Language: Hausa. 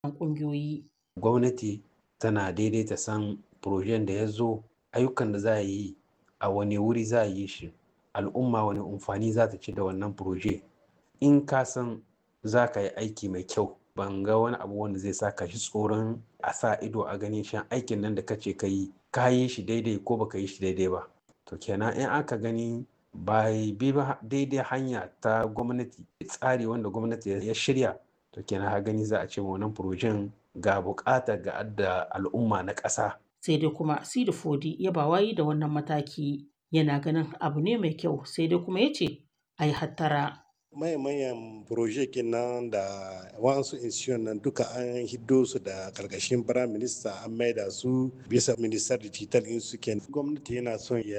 ƙungiyoyi. Gwamnati tana daidaita san projen da ya zo, ayyukan da za a yi a wani wuri za a yi shi, al'umma wani amfani za ta ci da wannan proje. In ka san za ka yi aiki mai kyau, ban ga wani abu wanda zai sa ka shi tsoron a sa ido a ganin shan aikin nan da kace ka yi shi daidai ko baka yi shi daidai ba. To kenan in aka gani ba bi ba daidai hanya ta gwamnati, tsari wanda gwamnati ya shirya, to kenan ha gani za a ce wannan projen ga bukata ga adda al'umma na ƙasa. Sai dai kuma Sidi Fodi ya ba wayi da wannan mataki, yana ganin abu ne mai kyau, sai dai kuma ya ce a yi hattara. Mayan projekin nan da wasu institution nan duka an hiddo su da karkashin prime minister, an maida su bisa minister digital in suke. Gwamnati yana son ya